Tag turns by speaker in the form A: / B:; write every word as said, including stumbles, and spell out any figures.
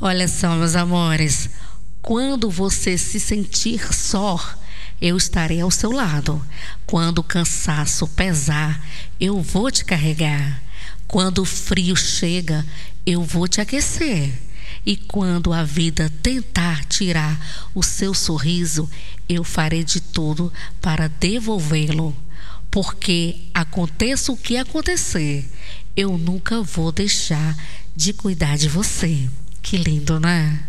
A: Olha só, meus amores, quando você se sentir só, eu estarei ao seu lado. Quando o cansaço pesar, eu vou te carregar. Quando o frio chega, eu vou te aquecer. E quando a vida tentar tirar o seu sorriso, eu farei de tudo para devolvê-lo. Porque aconteça o que acontecer, eu nunca vou deixar de cuidar de você. Que lindo, né?